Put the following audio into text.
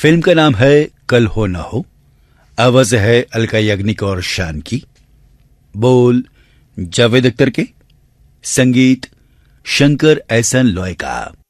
Film का नाम है कल हो ना हो। आवाज है अलका याग्निक और शान की। बोल जावेद अख्तर के, संगीत शंकर एहसान लॉय का।